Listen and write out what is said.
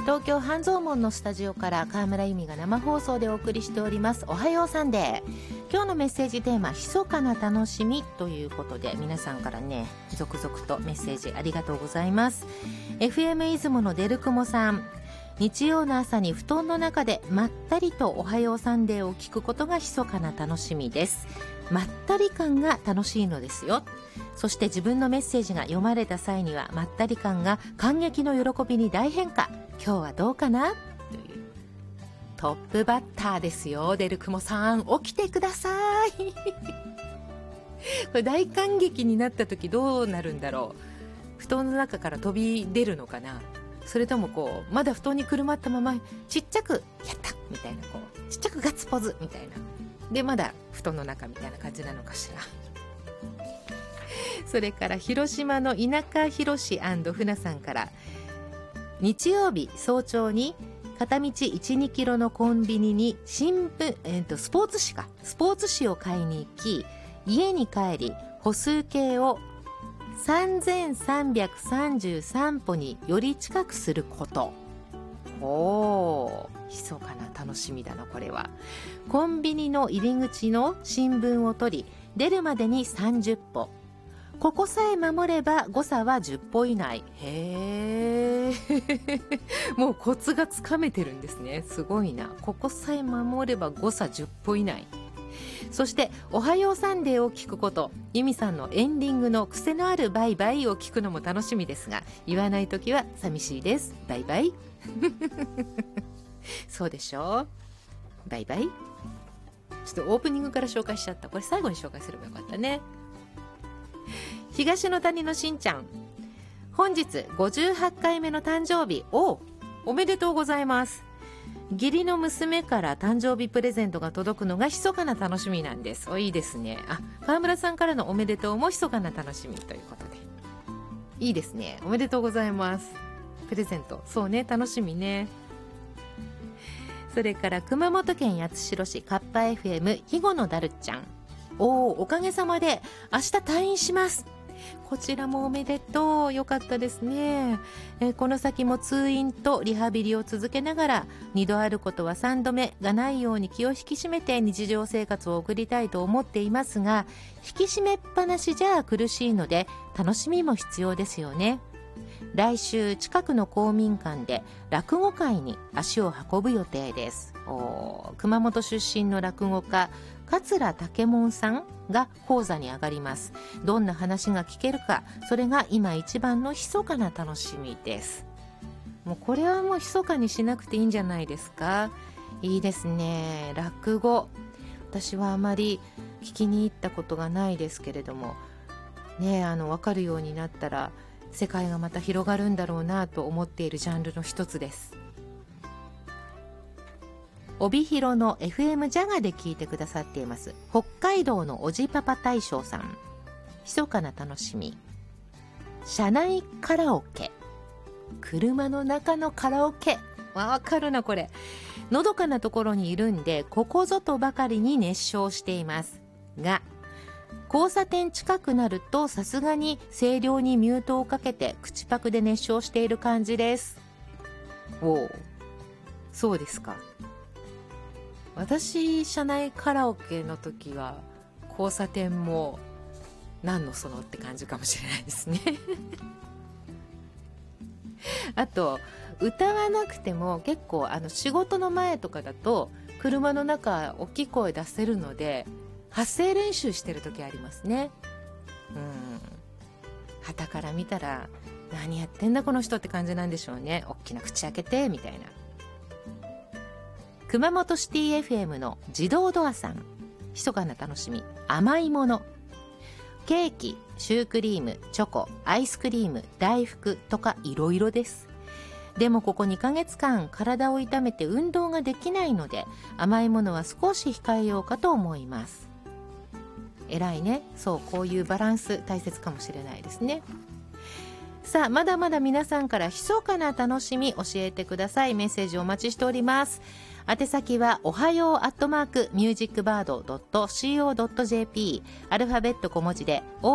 東京半蔵門のスタジオから川村由美が生放送でお送りしておりますおはようサンデー。今日のメッセージテーマ、密かな楽しみということで、皆さんからね続々とメッセージありがとうございます。 FM 出雲のデルクモさん、日曜の朝に布団の中でまったりとおはようサンデーを聞くことが密かな楽しみです。まったり感が楽しいのですよ。そして自分のメッセージが読まれた際にはまったり感が感激の喜びに大変化。今日はどうかなというトップバッターですよ。デルクモさん、起きてくださいこれ大感激になった時どうなるんだろう。布団の中から飛び出るのかな、それともこうまだ布団にくるまったままちっちゃくやったみたいな、こうちっちゃくガッツポーズみたいなでまだ布団の中みたいな感じなのかしらそれから広島の田舎広し船さんから、日曜日早朝に片道 1,2 キロのコンビニに新聞、スポーツ紙を買いに行き、家に帰り歩数計を3333歩により近くすること。密かな楽しみだなこれは。コンビニの入り口の新聞を取り出るまでに30歩、ここさえ守れば誤差は10歩以内。へーもうコツがつかめてるんですね。すごいな。ここさえ守れば誤差10歩以内。そしておはようサンデーを聞くこと、由美さんのエンディングの癖のあるバイバイを聞くのも楽しみですが、言わないときは寂しいです。バイバイそうでしょう、バイバイ。ちょっとオープニングから紹介しちゃった。これ最後に紹介すればよかったね。東の谷のしんちゃん、本日58回目の誕生日。おめでとうございます。義理の娘から誕生日プレゼントが届くのが密かな楽しみなんです。いいですね。川村さんからのおめでとうも密かな楽しみということで、いいですね。おめでとうございます。プレゼント、そうね、楽しみね。それから熊本県八代市カッパ FM 肥後のだるっちゃん、おかげさまで明日退院します。こちらもおめでとう。よかったですね。この先も通院とリハビリを続けながら、2度あることは3度目がないように気を引き締めて日常生活を送りたいと思っていますが、引き締めっぱなしじゃ苦しいので楽しみも必要ですよね。来週近くの公民館で落語会に足を運ぶ予定です。熊本出身の落語家桂武門さんが講座に上がります。どんな話が聞けるか、それが今一番の密かな楽しみです。もうこれはもう密かにしなくていいんじゃないですか。いいですね。落語、私はあまり聞きに行ったことがないですけれどもね、分かるようになったら世界がまた広がるんだろうなと思っているジャンルの一つです。帯広の FM ジャガで聞いてくださっています北海道のおじパパ大将さん、密かな楽しみ、車内カラオケ。車の中のカラオケ、わかるなこれ。のどかなところにいるんでここぞとばかりに熱唱していますが、交差点近くなるとさすがに声量にミュートをかけて口パクで熱唱している感じです。そうですか。私車内カラオケの時は交差点も何のそのって感じかもしれないですねあと歌わなくても結構仕事の前とかだと車の中大きい声出せるので発声練習してる時ありますね。傍から見たら何やってんだこの人って感じなんでしょうね。大きな口開けてみたいな。熊本シティ FM の自動ドアさん、密かな楽しみ、甘いもの。ケーキ、シュークリーム、チョコ、アイスクリーム、大福とかいろいろです。でもここ2ヶ月間体を痛めて運動ができないので甘いものは少し控えようかと思います。偉いね。そう、こういうバランス大切かもしれないですね。さあ、まだまだ皆さんから密かな楽しみ教えてください。メッセージお待ちしております。宛先はおはよう@musicbird.co.jp、 アルファベット小文字で